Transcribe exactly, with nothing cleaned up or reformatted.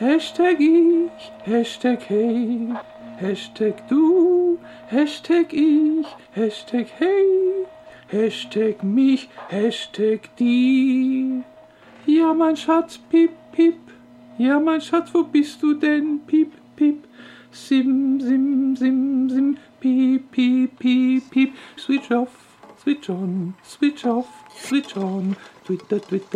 Hashtag ich, Hashtag hey, Hashtag du, Hashtag ich, Hashtag hey, Hashtag mich, Hashtag die. Ja, mein Schatz, piep, piep. Ja, mein Schatz, wo bist du denn? Piep, piep. Sim, sim, sim, sim. Piep, piep, piep, piep. Switch off, switch on, switch off, switch on. Twitter, Twitter.